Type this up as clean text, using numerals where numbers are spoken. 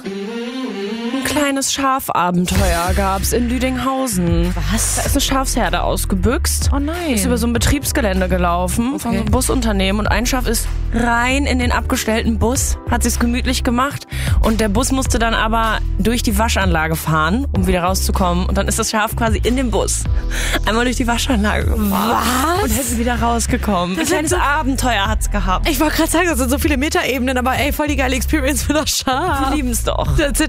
Ein kleines Schafabenteuer gab's in Lüdinghausen. Was? Da ist eine Schafsherde ausgebüxt. Oh nein. Ist über so ein Betriebsgelände gelaufen von so einem Busunternehmen und ein Schaf ist rein in den abgestellten Bus, hat sich's gemütlich gemacht und der Bus musste dann aber durch die Waschanlage fahren, um wieder rauszukommen und dann ist das Schaf quasi in dem Bus einmal durch die Waschanlage gefahren. Was? Und ist wieder rausgekommen. Ein kleines Abenteuer hat's gehabt. Ich wollte gerade sagen, das sind so viele Metaebenen, aber ey, voll die geile Experience für das Schaf. Wir lieben's doch. That's it.